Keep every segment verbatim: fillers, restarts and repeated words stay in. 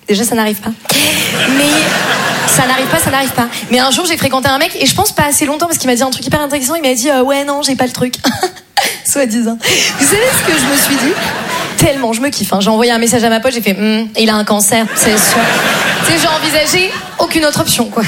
Déjà, ça n'arrive pas. Mais ça n'arrive pas, ça n'arrive pas. Mais un jour, j'ai fréquenté un mec, et je pense pas assez longtemps, parce qu'il m'a dit un truc hyper intéressant. Il m'a dit euh, ouais, non, j'ai pas le truc. Soi-disant. Vous savez ce que je me suis dit? Tellement, je me kiffe. Hein. J'ai envoyé un message à ma pote, j'ai fait hm, il a un cancer, c'est sûr. Tu sais, j'ai envisagé aucune autre option, quoi.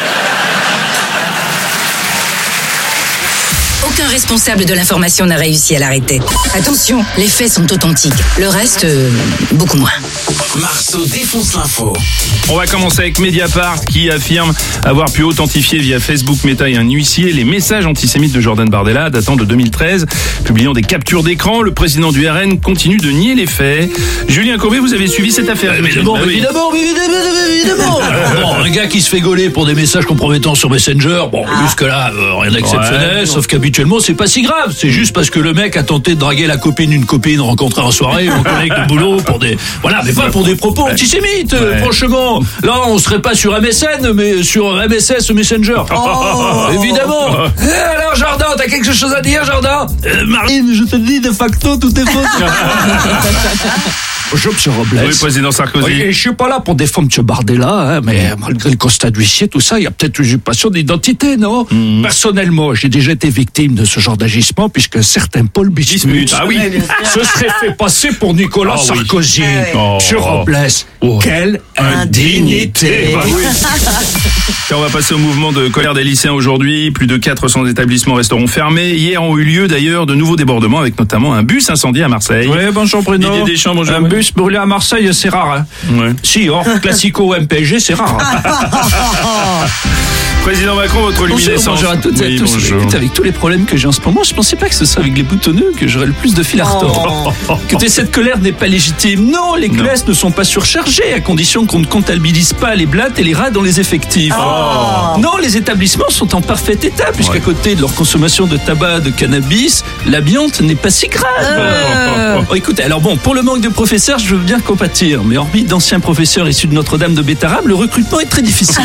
Aucun responsable de l'information n'a réussi à l'arrêter. Attention, les faits sont authentiques. Le reste, euh, beaucoup moins. Marceau défonce l'info. On va commencer avec Mediapart qui affirme avoir pu authentifier via Facebook, Meta et un huissier les messages antisémites de Jordan Bardella datant de deux mille treize. Publiant des captures d'écran, le président du R N continue de nier les faits. Julien Courbet, vous avez suivi cette affaire? Évidemment, bah oui. évidemment, évidemment, évidemment. Bon, un gars qui se fait gauler pour des messages compromettants sur Messenger, bon, ah. jusque-là, euh, rien d'exceptionnel, ouais, sauf qu'habituellement, c'est pas si grave. C'est juste parce que le mec a tenté de draguer la copine d'une copine rencontrée en soirée, mon collègue de boulot, pour des, voilà, mais pas pour des propos antisémites, ouais. Franchement. Là, on serait pas sur M S N, mais sur M S S Messenger. Oh. Évidemment. Eh, alors, Jordan, t'as quelque chose à dire, Jordan? euh, Marine, je te dis, de facto, tout est faux. Bonjour, monsieur Robles. Oui, président Sarkozy. Oui, je suis pas là pour défendre monsieur Bardella, hein, mais malgré le constat d'huissier, tout ça, il y a peut-être une usurpation d'identité, non? mmh. Personnellement, j'ai déjà été victime de ce genre d'agissement, puisqu'un certain Paul Bismuth ah oui. se serait fait passer pour Nicolas oh, Sarkozy. Oui. Oh, monsieur oh. Robles, oh. quelle indignité. Bah, oui. On va passer au mouvement de colère des lycéens aujourd'hui. Plus de quatre cents établissements resteront fermés. Hier ont eu lieu d'ailleurs de nouveaux débordements, avec notamment un bus incendié à Marseille. Oui, bonjour Bruno. Didier Deschamps, bonjour. Un bus brûlé à Marseille, c'est rare. Hein. Ouais. Si, hors classico M P S G, c'est rare. Hein. Président Macron, votre luminescence. Bonjour à toutes et oui, à tous. Bonjour. Écoute, avec tous les problèmes que j'ai en ce moment, je pensais pas que ce soit avec les boutonneux que j'aurais le plus de fil à retordre. Oh. Que cette colère n'est pas légitime. Non, les classes ne sont pas surchargées, à condition qu'on ne comptabilise pas les blattes et les rats dans les effectifs. Oh. Non, les établissements sont en parfait état, puisqu'à ouais. côté de leur consommation de tabac, de cannabis, l'amiante n'est pas si grave. Euh. Oh, écoutez, alors bon, pour le manque de professeurs, je veux bien compatir, mais hormis d'anciens professeurs issus de Notre-Dame de Bétarab, le recrutement est très difficile.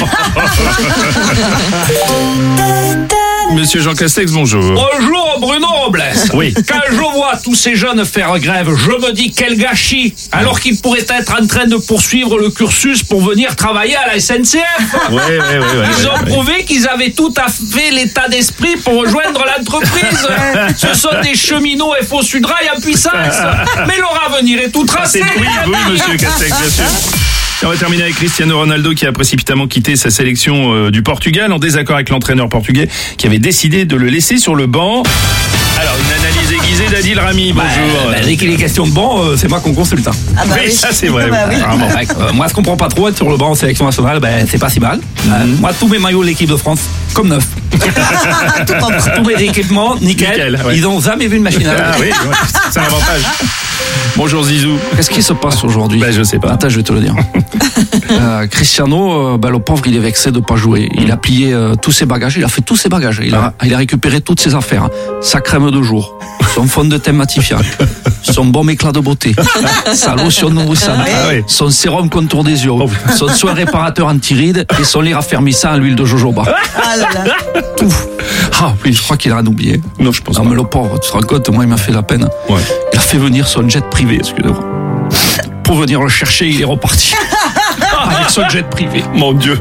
Monsieur Jean Castex, bonjour. Bonjour Bruno Robles. Oui. Quand je vois tous ces jeunes faire grève, je me dis quel gâchis, alors qu'ils pourraient être en train de poursuivre le cursus pour venir travailler à la S N C F. Oui, oui, oui. oui Ils ont oui, prouvé oui. qu'ils avaient tout à fait l'état d'esprit pour rejoindre l'entreprise. Ce sont des cheminots F O Sudrail en puissance. Mais leur avenir est tout tracé. Oui, oui, monsieur Castex, bien sûr. Et on va terminer avec Cristiano Ronaldo qui a précipitamment quitté sa sélection euh, du Portugal en désaccord avec l'entraîneur portugais qui avait décidé de le laisser sur le banc. Alors, une analyse aiguisée d'Adil Rami, bonjour. Bah, bah, dès qu'il est question de banc, euh, c'est moi qu'on consulte. Hein. Ah bah oui, oui, ça c'est vrai. bah oui. Vraiment. Euh, moi, je comprends pas trop être sur le banc en sélection nationale, ben, c'est pas si mal. Mm-hmm. Euh, moi, tous mes maillots de l'équipe de France, comme neuf. Tous mes équipements, nickel. nickel ouais. Ils ont jamais vu une machine à laver. Ah oui, ouais, c'est un avantage. Bonjour Zizou. Qu'est-ce qui se passe aujourd'hui? Ben, je sais pas. Attends, je vais te le dire. euh, Cristiano, euh, ben, le pauvre, il est vexé de pas jouer. Il mm. a plié euh, tous ses bagages, il a fait tous ses bagages. Il a, il a récupéré toutes ses affaires. Sa crème de jour, son fond de teint matifiant, son bon éclat de beauté, sa lotion nourrissante, ah, oui. son sérum contour des yeux, oh. son soin réparateur anti-rides et son lit raffermissant à l'huile de jojoba. Ah là là. Tout. Ah oui, je crois qu'il a rien oublié. Non, je pense non, pas. mais le pauvre, tu te rends compte, moi il m'a fait la peine. Ouais. Il a fait venir son jet privé, excusez-moi. Pour venir le chercher, il est reparti. Avec son jet privé. Mon Dieu.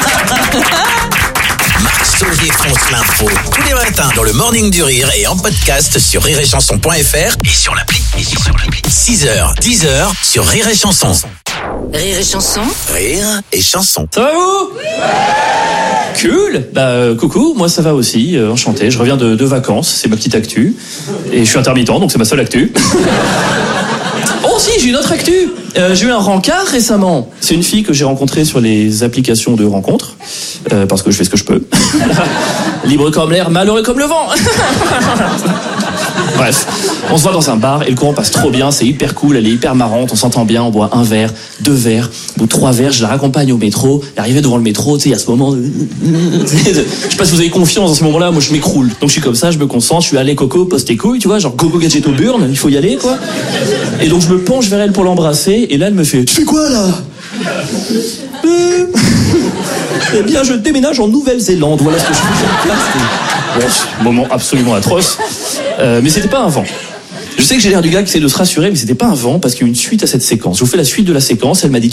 Marceau défonce l'info tous les matins dans le Morning du Rire et en podcast sur rire et chanson point f r et sur l'appli. Et sur l'appli. six heures, dix heures sur Rire et Chanson. Rire et Chanson. Rire et Chanson. Ça va vous? Oui. Cool. Bah euh, coucou, moi ça va aussi, euh, enchanté. Je reviens de, de vacances, c'est ma petite actu. Et je suis intermittent, donc c'est ma seule actu. Oh si, j'ai une autre actu. Euh, j'ai eu un rencard récemment. C'est une fille que j'ai rencontrée sur les applications de rencontres, euh, parce que je fais ce que je peux. Libre comme l'air, malheureux comme le vent. Bref, on se voit dans un bar et le courant passe trop bien, c'est hyper cool, elle est hyper marrante, on s'entend bien, on boit un verre, deux verres, ou trois verres, je la raccompagne au métro, et arrivé devant le métro, tu sais, il y a ce moment de... Je sais pas si vous avez confiance dans ce moment-là, moi je m'écroule. Donc je suis comme ça, je me concentre, je suis allé coco, poste tes couilles, tu vois, genre coco gadget au burn, il faut y aller, quoi. Et donc je me penche vers elle pour l'embrasser, et là elle me fait « Tu fais quoi, là ?» euh... Eh bien, je déménage en Nouvelle-Zélande, voilà ce que je fais sur place. Bref, moment absolument atroce. Euh, mais c'était pas un vent. Je sais que j'ai l'air du gars qui essaie de se rassurer, mais c'était pas un vent parce qu'il y a eu une suite à cette séquence. Je vous fais la suite de la séquence. Elle m'a dit